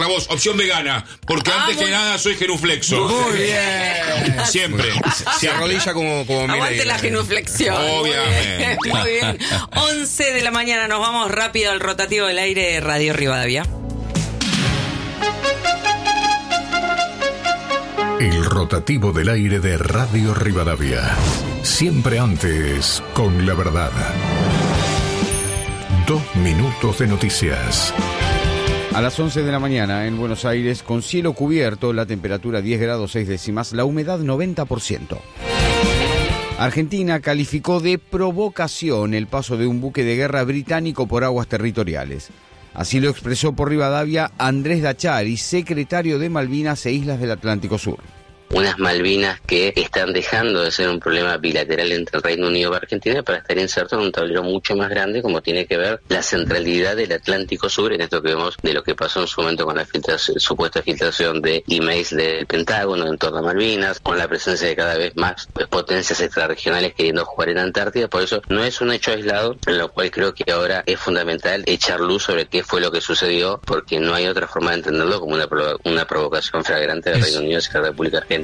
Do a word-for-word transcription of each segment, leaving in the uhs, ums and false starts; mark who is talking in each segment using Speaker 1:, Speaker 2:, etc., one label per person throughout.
Speaker 1: Para vos, opción vegana, porque
Speaker 2: Ah,
Speaker 1: antes
Speaker 2: muy...
Speaker 1: que nada soy genuflexo.
Speaker 3: Muy bien.
Speaker 1: Siempre.
Speaker 3: Se arrodilla como, como
Speaker 2: Aguante
Speaker 3: Milei.
Speaker 2: la genuflexión.
Speaker 1: Obviamente.
Speaker 2: Muy bien. Muy bien. once de la mañana, nos vamos rápido al rotativo del aire de Radio Rivadavia.
Speaker 4: El rotativo del aire de Radio Rivadavia. Siempre antes, con la verdad. Dos minutos de noticias.
Speaker 5: A las once de la mañana en Buenos Aires, con cielo cubierto, la temperatura diez grados seis décimas, la humedad noventa por ciento. Argentina calificó de provocación el paso de un buque de guerra británico por aguas territoriales. Así lo expresó por Rivadavia Andrés Dachari, secretario de Malvinas e Islas del Atlántico Sur.
Speaker 6: Unas Malvinas que están dejando de ser un problema bilateral entre el Reino Unido y Argentina para estar insertos en un tablero mucho más grande, como tiene que ver la centralidad del Atlántico Sur, en esto que vemos de lo que pasó en su momento con la filtración, supuesta filtración de emails del Pentágono en torno a Malvinas, con la presencia de cada vez más potencias extrarregionales queriendo jugar en Antártida. Por eso no es un hecho aislado, en lo cual creo que ahora es fundamental echar luz sobre qué fue lo que sucedió, porque no hay otra forma de entenderlo como una, provo- una provocación flagrante del Reino Unido hacia la República Argentina.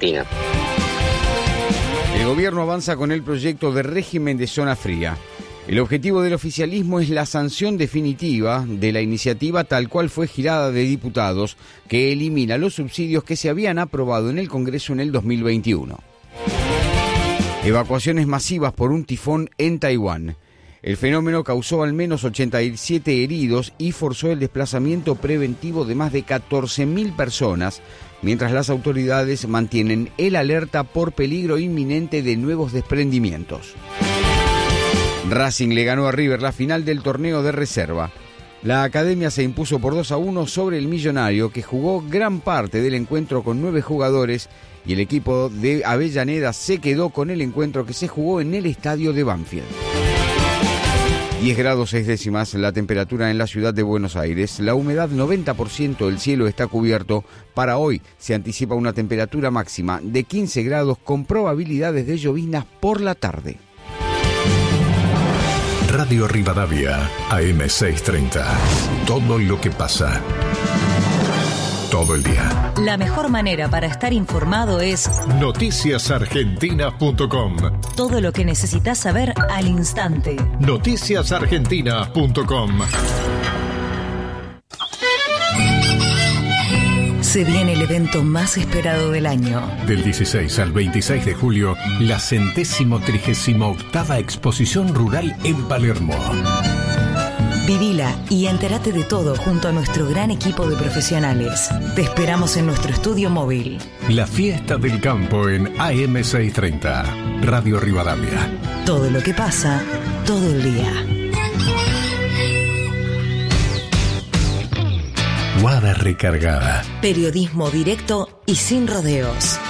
Speaker 5: El gobierno avanza con el proyecto de régimen de zona fría. El objetivo del oficialismo es la sanción definitiva de la iniciativa tal cual fue girada de diputados, que elimina los subsidios que se habían aprobado en el Congreso en el dos mil veintiuno. Evacuaciones masivas por un tifón en Taiwán. El fenómeno causó al menos ochenta y siete heridos y forzó el desplazamiento preventivo de más de catorce mil personas, mientras las autoridades mantienen el alerta por peligro inminente de nuevos desprendimientos. Racing le ganó a River la final del torneo de reserva. La academia se impuso por dos a uno sobre el Millonario, que jugó gran parte del encuentro con nueve jugadores, y el equipo de Avellaneda se quedó con el encuentro que se jugó en el estadio de Banfield. diez grados seis décimas la temperatura en la ciudad de Buenos Aires, la humedad noventa por ciento, el cielo está cubierto. Para hoy se anticipa una temperatura máxima de quince grados con probabilidades de lloviznas por la tarde.
Speaker 4: Radio Rivadavia, A M seiscientos treinta. Todo lo que pasa. Todo el día.
Speaker 7: La mejor manera para estar informado es
Speaker 4: noticias argentinas punto com.
Speaker 7: todo lo que necesitas saber al instante.
Speaker 4: noticias argentinas punto com.
Speaker 7: Se viene el evento más esperado del año.
Speaker 4: Del dieciséis al veintiséis de julio, la centésimo trigésima octava exposición rural en Palermo.
Speaker 7: Vivila y entérate de todo junto a nuestro gran equipo de profesionales. Te esperamos en nuestro estudio móvil.
Speaker 4: La fiesta del campo en A M seiscientos treinta. Radio Rivadavia.
Speaker 7: Todo lo que pasa, todo el día.
Speaker 4: Guada recargada.
Speaker 7: Periodismo directo y sin rodeos.